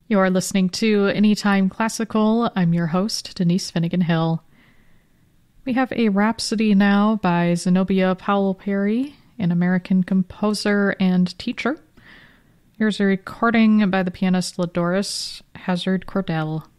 You're listening to Anytime Classical. I'm your host, Denise Finnegan Hill. We have a Rhapsody now by Zenobia Powell Perry, an American composer and teacher. Here's a recording by the pianist Ladoris Hazard Cordell.